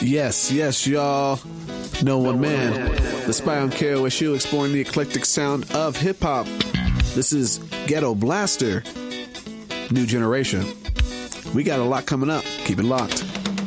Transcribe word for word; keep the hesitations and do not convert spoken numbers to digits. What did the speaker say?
Yes, yes, y'all. No one man. The Spy on K O S U exploring the eclectic sound of hip hop. This is Ghetto Blaster, New Generation. We got a lot coming up. Keep it locked.